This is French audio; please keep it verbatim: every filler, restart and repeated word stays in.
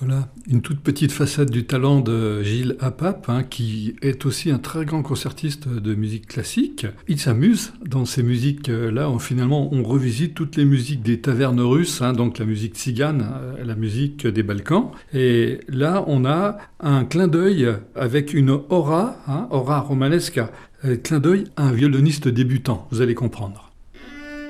Voilà, une toute petite facette du talent de Gilles Apap, hein, qui est aussi un très grand concertiste de musique classique. Il s'amuse dans ces musiques-là. Finalement, on revisite toutes les musiques des tavernes russes, hein, donc la musique tzigane, euh, la musique des Balkans. Et là, on a un clin d'œil avec une aura, hein, aura romanesque, un clin d'œil à un violoniste débutant, vous allez comprendre.